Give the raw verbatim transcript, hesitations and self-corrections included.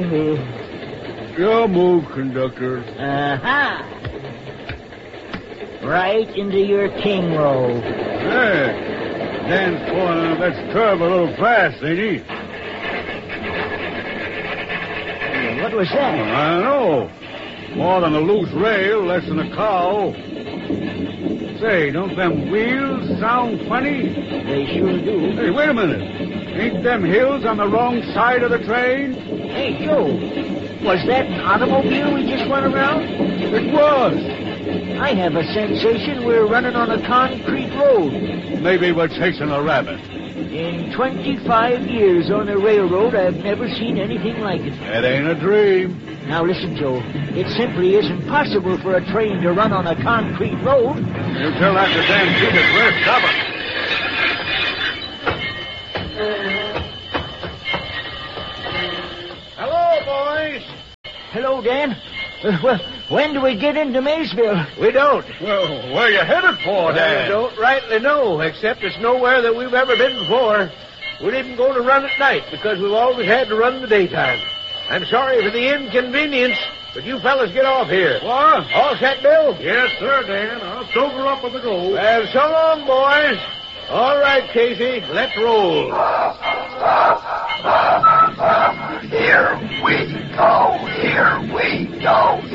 Your move, conductor. Uh-huh. Right into your king roll. Hey, Dan's pulling that curve a little fast, ain't he? What was that? I don't know. More than a loose rail, less than a cow. Say, don't them wheels sound funny? They sure do. Hey, wait a minute. Ain't them hills on the wrong side of the train? Hey, Joe, was that an automobile we just went around? It was. I have a sensation we're running on a concrete road. Maybe we're chasing a rabbit. In twenty-five years on a railroad, I've never seen anything like it. That ain't a dream. Now listen, Joe. It simply isn't possible for a train to run on a concrete road. You tell that to Dan Peters. We're stubborn. Hello, boys. Hello, Dan. Uh, well, when do we get into Maysville? We don't. Well, where you headed for, I Dan? don't rightly know, except it's nowhere that we've ever been before. We're even going to run at night because we've always had to run in the daytime. I'm sorry for the inconvenience, but you fellas get off here. What? All set, Bill? Yes, sir, Dan. I'll sober up with the gold. Well, so long, boys. All right, Casey, let's roll. Here we go, here we go.